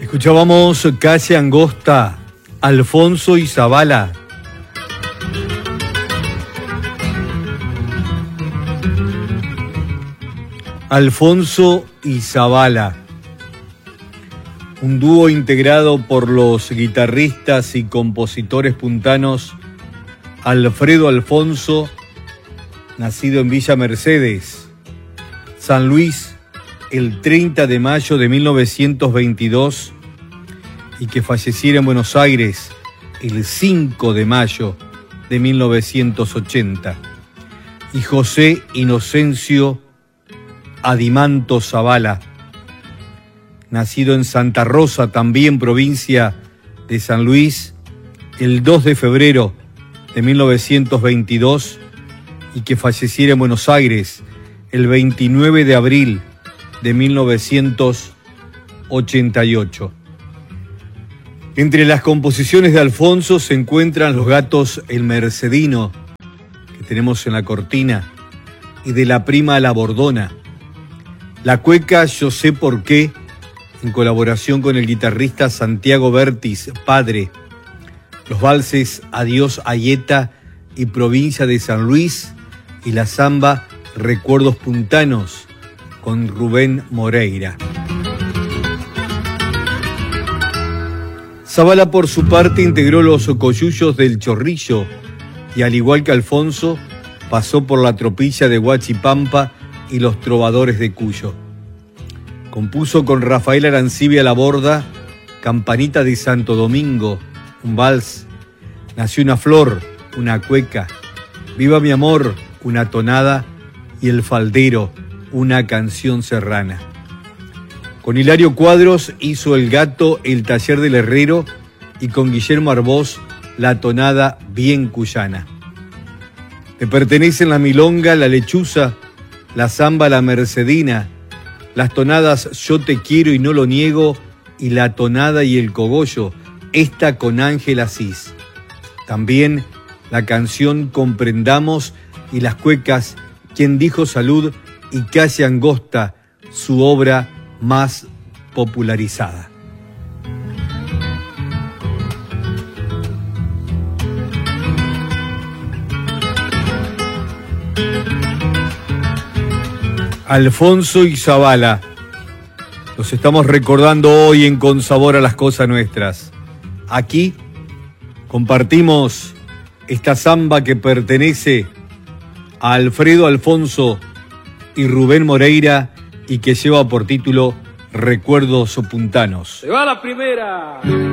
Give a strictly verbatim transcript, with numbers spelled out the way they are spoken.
Escuchábamos Calle Angosta, Alfonso y Zabala. Alfonso y Zabala, un dúo integrado por los guitarristas y compositores puntanos Alfredo Alfonso, nacido en Villa Mercedes, San Luis, el treinta de mayo de mil novecientos veintidós, y que falleciera en Buenos Aires el cinco de mayo de mil novecientos ochenta, y José Inocencio Adimanto Zabala, nacido en Santa Rosa, también provincia de San Luis, el dos de febrero de mil novecientos veintidós, y que falleciera en Buenos Aires el veintinueve de abril de mil novecientos ochenta y ocho. Entre las composiciones de Alfonso se encuentran los gatos El Mercedino, que tenemos en la cortina, y de la prima La Bordona. La cueca Yo sé por qué, en colaboración con el guitarrista Santiago Bertis, padre. Los valses Adiós Ayeta y Provincia de San Luis, y la samba Recuerdos Puntanos, con Rubén Moreira. Zabala, por su parte, integró los Coyullos del Chorrillo y, al igual que Alfonso, pasó por la tropilla de Huachipampa y los Trovadores de Cuyo. Compuso con Rafael Arancibia La Borda Campanita de Santo Domingo, un vals, Nació una flor, una cueca, Viva mi amor, una tonada, y El Faldero, una canción serrana. Con Hilario Cuadros hizo El Gato, El Taller del Herrero, y con Guillermo Arbós la tonada Bien Cuyana. Le pertenecen la milonga, la lechuza, la zamba, la mercedina, las tonadas Yo te quiero y no lo niego, y la tonada y el cogollo, esta con Ángel Asís. También la canción Comprendamos y las cuecas Quien dijo salud y Calle Angosta, su obra más popularizada. Alfonso y Zabala, los estamos recordando hoy en Con Sabor a las Cosas Nuestras. Aquí compartimos esta samba que pertenece a Alfredo Alfonso y Rubén Moreira, y que lleva por título Recuerdos Puntanos. ¡Se va la primera!